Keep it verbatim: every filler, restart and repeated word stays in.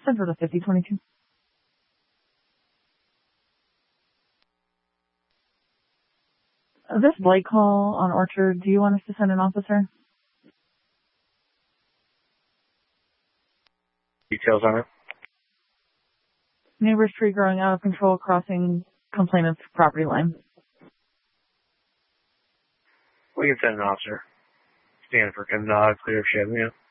Central to fifty twenty-two. Uh, This Blake call on Orchard, do you want us to send an officer? Details on it? Neighbor's tree growing out of control, crossing complainant's property line. We can send an officer. Stanford comes out, clear ship, you know.